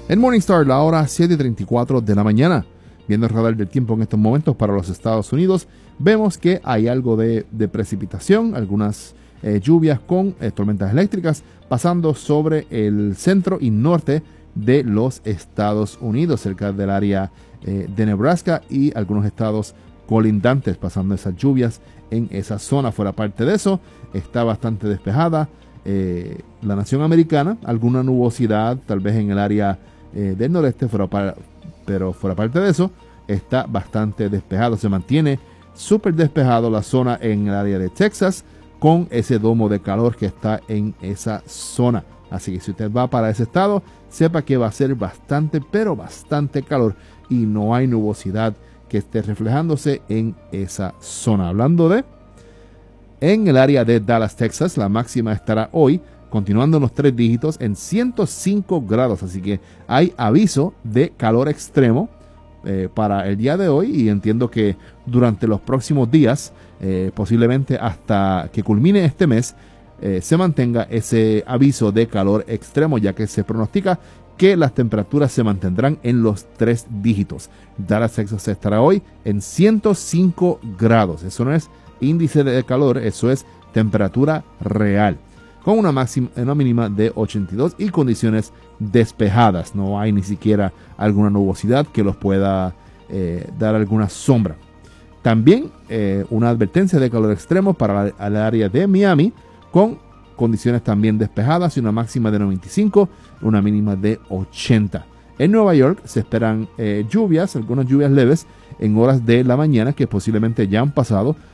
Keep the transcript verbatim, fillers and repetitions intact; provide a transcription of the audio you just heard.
En Morningstar, la hora siete y treinta y cuatro de la mañana. Viendo el radar del tiempo en estos momentos para los Estados Unidos, vemos que hay algo de, de precipitación, algunas eh, lluvias con eh, tormentas eléctricas pasando sobre el centro y norte de los Estados Unidos, cerca del área eh, de Nebraska y algunos estados colindantes, pasando esas lluvias en esa zona. Fuera parte de eso, está bastante despejada eh, la nación americana, alguna nubosidad tal vez en el área eh, del noreste, fuera para, pero fuera parte de eso, está bastante despejado. Se mantiene súper despejado la zona en el área de Texas, con ese domo de calor que está en esa zona. Así que si usted va para ese estado, sepa que va a ser bastante, pero bastante calor y no hay nubosidad que esté reflejándose en esa zona. Hablando de, en el área de Dallas, Texas, la máxima estará hoy, continuando en los tres dígitos, en ciento cinco grados. Así que hay aviso de calor extremo eh, para el día de hoy, y entiendo que durante los próximos días, eh, posiblemente hasta que culmine este mes, eh, se mantenga ese aviso de calor extremo, ya que se pronostica que las temperaturas se mantendrán en los tres dígitos. Dallas, Texas estará hoy en ciento cinco grados. Eso no es índice de calor, eso es temperatura real, con una máxima, una mínima de ochenta y dos y condiciones despejadas. No hay ni siquiera alguna nubosidad que los pueda eh, dar alguna sombra. También eh, una advertencia de calor extremo para la, el área de Miami, con condiciones también despejadas y una máxima de noventa y cinco, una mínima de ochenta. En Nueva York se esperan eh, lluvias, algunas lluvias leves en horas de la mañana que posiblemente ya han pasado,